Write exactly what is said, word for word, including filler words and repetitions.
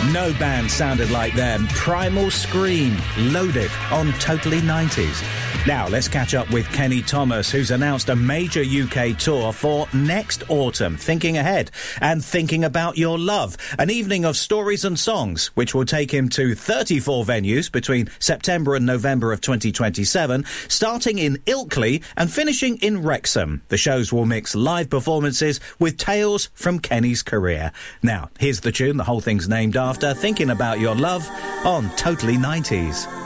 No band sounded like them. Primal Scream, Loaded on Totally nineties. Now, let's catch up with Kenny Thomas, who's announced a major U K tour for next autumn, thinking ahead and thinking about your love. An evening of stories and songs, which will take him to thirty-four venues between September and November of twenty twenty-seven, starting in Ilkley and finishing in Wrexham. The shows will mix live performances with tales from Kenny's career. Now, here's the tune the whole thing's named after, Thinking About Your Love on Totally nineties.